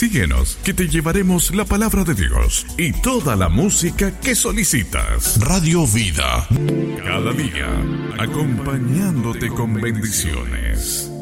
Síguenos, que te llevaremos la palabra de Dios y toda la música que solicitas. Radio Vida. Cada día, acompañándote con bendiciones.